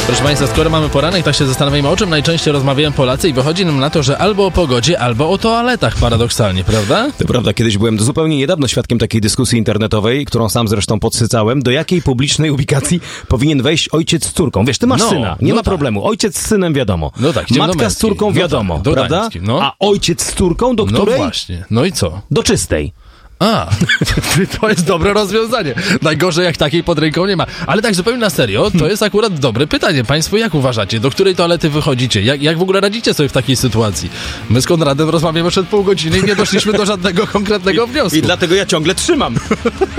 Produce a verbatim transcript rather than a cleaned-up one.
Proszę Państwa, skoro mamy poranek, tak się zastanawiamy, o czym najczęściej rozmawiają Polacy i wychodzi nam na to, że albo o pogodzie, albo o toaletach, paradoksalnie, prawda? To prawda, kiedyś byłem zupełnie niedawno świadkiem takiej dyskusji internetowej, którą sam zresztą podsycałem, do jakiej publicznej ubikacji powinien wejść ojciec z córką. Wiesz, ty masz No, syna, nie no ma tak. problemu. Ojciec z synem wiadomo. No tak, idziemy do Matka z męskiej. córką No wiadomo, tak, do prawda? damskiej, no. A ojciec z córką, do No której? właśnie, no i co? Do czystej. A, to jest dobre rozwiązanie. Najgorzej jak takiej pod ręką nie ma. Ale tak zupełnie na serio, to jest akurat dobre pytanie. Państwo jak uważacie? Do której toalety wychodzicie? Jak, jak w ogóle radzicie sobie w takiej sytuacji? My z Konradem rozmawiamy przed pół godziny i nie doszliśmy do żadnego konkretnego wniosku. I dlatego ja ciągle trzymam.